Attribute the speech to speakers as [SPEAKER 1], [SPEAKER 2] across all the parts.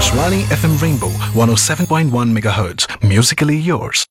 [SPEAKER 1] Akashvani FM Rainbow 107.1 MHz. Musically yours.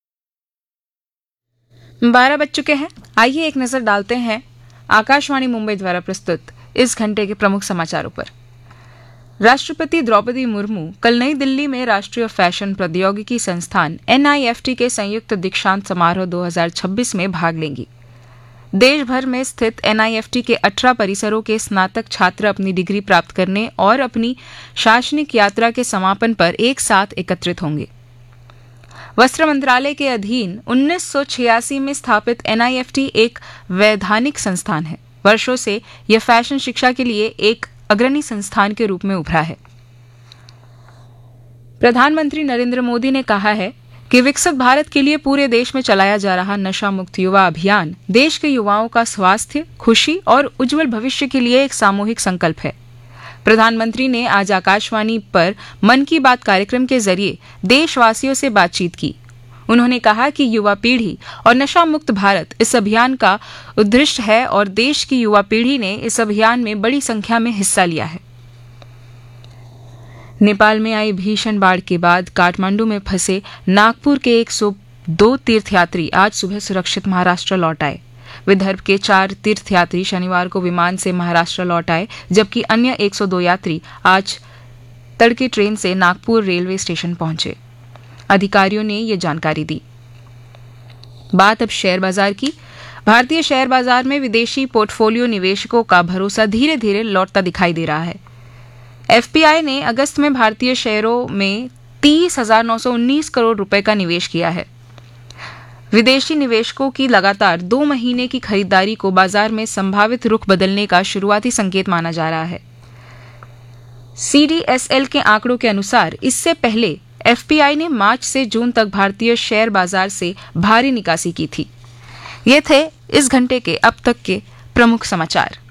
[SPEAKER 2] 12 बज चुके हैं। आइए एक नजर डालते हैं आकाशवाणी मुंबई द्वारा प्रस्तुत इस घंटे के प्रमुख समाचारों पर। राष्ट्रपति द्रौपदी मुर्मू कल नई दिल्ली में राष्ट्रीय फैशन प्रौद्योगिकी संस्थान NIFT के संयुक्त दीक्षांत समारोह 2026 में भाग लेंगी। देश भर में स्थित NIFT के 18 परिसरों के स्नातक छात्र अपनी डिग्री प्राप्त करने और अपनी शैक्षणिक यात्रा के समापन पर एक साथ एकत्रित होंगे। वस्त्र मंत्रालय के अधीन 1986 में स्थापित NIFT एक वैधानिक संस्थान है। वर्षों से यह फैशन शिक्षा के लिए एक अग्रणी संस्थान के रूप में उभरा है। प्रधानमंत्री नरेंद्र मोदी ने कहा है कि विकसित भारत के लिए पूरे देश में चलाया जा रहा नशा मुक्त युवा अभियान देश के युवाओं का स्वास्थ्य, खुशी और उज्जवल भविष्य के लिए एक सामूहिक संकल्प है। प्रधानमंत्री ने आज आकाशवाणी पर मन की बात कार्यक्रम के जरिए देशवासियों से बातचीत की। उन्होंने कहा कि युवा पीढ़ी और नशा मुक्त भारत इस अभियान का उद्देश्य है और देश की युवा पीढ़ी ने इस अभियान में बड़ी संख्या में हिस्सा लिया है। नेपाल में आई भीषण बाढ़ के बाद काठमांडू में फंसे नागपुर के 102 तीर्थयात्री आज सुबह सुरक्षित महाराष्ट्र लौट आए। विदर्भ के 4 तीर्थयात्री शनिवार को विमान से महाराष्ट्र लौट आए, जबकि अन्य 102 यात्री आज तड़के ट्रेन से नागपुर रेलवे स्टेशन पहुंचे। अधिकारियों ने ये जानकारी दी। बात अब शेयर बाजार की। भारतीय शेयर बाजार में विदेशी पोर्टफोलियो निवेशकों का भरोसा धीरे धीरे लौटता दिखाई दे रहा है। FPI ने अगस्त में भारतीय शेयरों में 30,919 करोड़ रुपए का निवेश किया है। विदेशी निवेशकों की लगातार 2 महीने की खरीदारी को बाजार में संभावित रुख बदलने का शुरुआती संकेत माना जा रहा है। CDSL के आंकड़ों के अनुसार इससे पहले FPI ने मार्च से जून तक भारतीय शेयर बाजार से भारी निकासी की थी। ये थे इस घंटे के अब तक के प्रमुख समाचार।